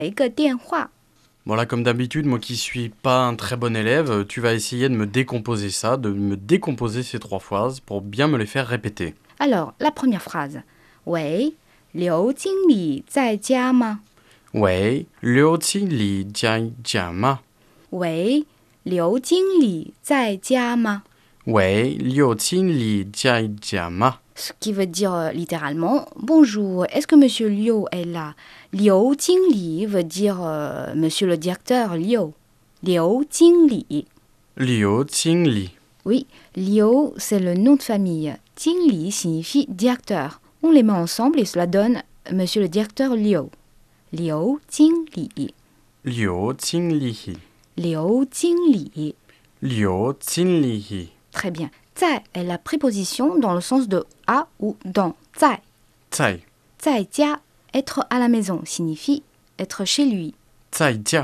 一个电话。 Bon là, comme d'habitude, moi qui suis pas un très bon élève, tu vas essayer de me décomposer ça, de me décomposer ces trois phrases pour bien me les faire répéter. Alors, la première phrase. 喂，刘经理在家吗？ 喂，刘经理在家吗？ 喂，刘经理在家吗？ 喂，刘经理在家吗？ Ce qui veut dire littéralement bonjour, est-ce que monsieur Liu est là? Liu Jingli veut dire monsieur le directeur Liu. Liu Jingli. 刘经理， Oui, Liu c'est le nom de famille. Jingli signifie directeur. On les met ensemble et cela donne monsieur le directeur Liu. Liu Jingli. 刘经理， Liu Jingli. 刘经理， Très bien. 在 est la préposition dans le sens de à ou dans. 在在家, être à la maison signifie être chez lui. 在家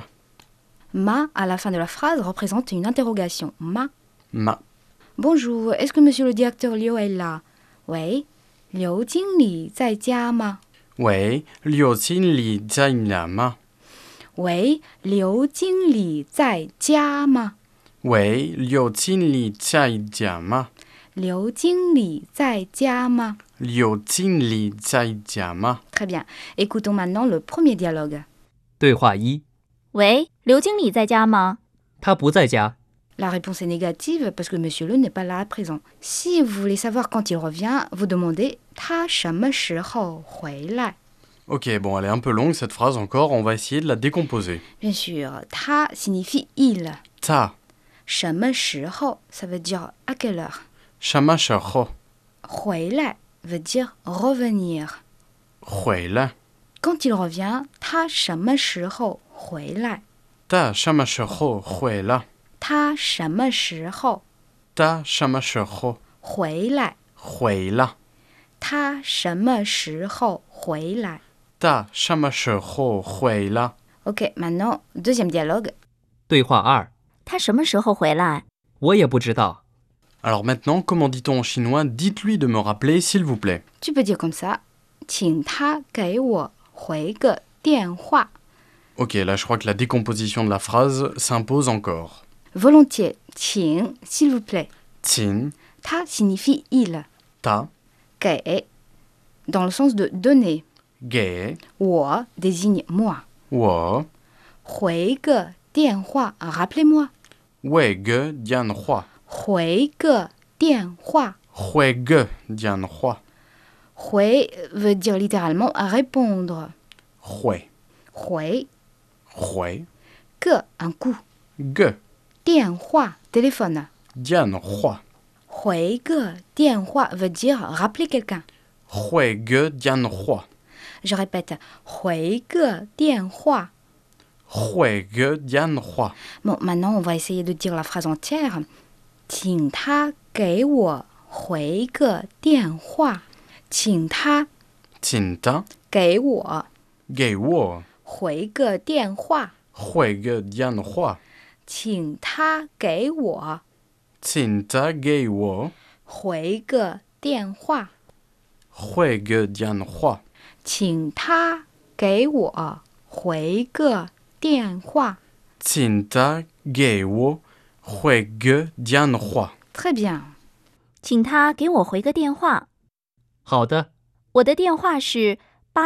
Ma à la fin de la phrase représente une interrogation. Ma. 吗？ Bonjour, est-ce que monsieur le directeur Liu est là? 喂，刘经理在家吗？ 喂，刘经理在哪吗？ 喂，刘经理在家吗？ 喂，刘经理在家吗？ 刘经理在家吗？ 刘经理在家吗？ Très bien. Écoutons maintenant le premier dialogue. 对话一： 喂，刘经理在家吗？ 他不在家。 La réponse est négative parce que monsieur Le n'est pas là à présent. Si vous voulez savoir quand il revient, vous demandez 他什么时候回来? Ok, bon, elle est un peu longue cette phrase encore, on va essayer de la décomposer. Bien sûr, 他 signifie il. 他什么时候 ça veut dire à quelle heure. 什么时候回来 veut dire revenir. 回来？ Quand il revient, 他什么时候回来？ 他什么时候回来？ 他什么时候他什么时候回来？ 回来？ 他什么时候回来？ 他什么时候回来？ Ok, maintenant, deuxième dialogue. 对话二： 他什么时候回来？ 我也不知道。 Alors maintenant, comment dit-on en chinois? Dites-lui de me rappeler, s'il vous plaît. Tu peux dire comme ça. 请他给我回个电话。 Ok, là je crois que la décomposition de la phrase s'impose encore. Volontiers. 请, s'il vous plaît. 请他 signifie il. 他给 dans le sens de donner. 给我 désigne moi. 我回个电话 rappelez-moi. 回个电话回个电话。 回个电话回 veut dire littéralement répondre. 回回回个 un coup. 个电话 téléphone. 电话回个电话 veut dire rappeler quelqu'un. 回个电话 Je répète. 回个电话。 回个电话 Bon, maintenant, on va essayer de dire la phrase entière. 请他给我回个电话。请他请他给我给我回个电话。 回个电话请他给我请他给我回个电话。 回个电话请他给我回个电话。 请他给我回个电话 Très bien. 请他给我回个电话。 好的， 我的电话是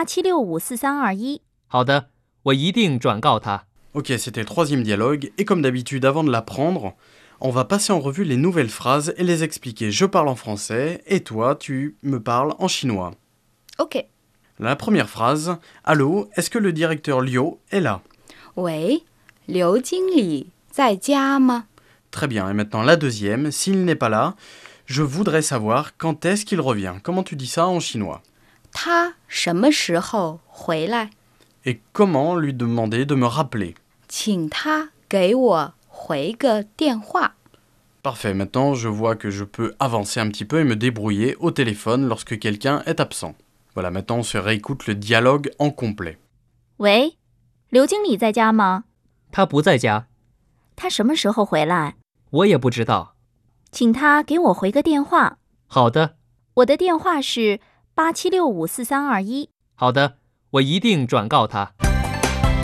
87654321。 好的，我一定转告他。 Ok, c'était le troisième dialogue, et comme d'habitude, avant de l'apprendre, on va passer en revue les nouvelles phrases et les expliquer. Je parle en français, et toi, tu me parles en chinois. Ok. La première phrase, allô, est-ce que le directeur Liu est là? 喂，刘经理在家吗？ Très bien, et maintenant la deuxième, s'il n'est pas là, je voudrais savoir quand est-ce qu'il revient. Comment tu dis ça en chinois? 他什么时候回来？ Et comment lui demander de me rappeler? 请他给我回个电话。 Parfait, maintenant je vois que je peux avancer un petit peu et me débrouiller au téléphone lorsque quelqu'un est absent. Voilà, maintenant on se réécoute le dialogue en complet. 喂，刘经理在家吗？ 他不在家。 他什么时候回来？ 我也不知道。 请他给我回个电话。 好的， 我的电话是87654321。 好的，我一定转告他。